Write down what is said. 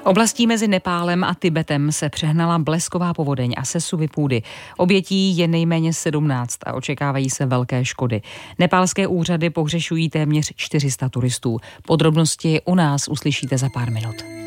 Oblastí mezi Nepálem a Tibetem se přehnala blesková povodeň a sesuvy půdy. Obětí je nejméně 17 a očekávají se velké škody. Nepálské úřady pohřešují téměř 400 turistů. Podrobnosti u nás uslyšíte za pár minut.